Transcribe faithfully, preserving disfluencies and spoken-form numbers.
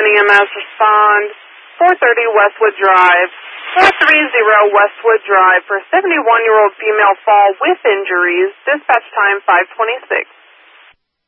E M S respond. four thirty Westwood Drive. four thirty Westwood Drive for seventy-one-year-old female fall with injuries. Dispatch time five twenty-six.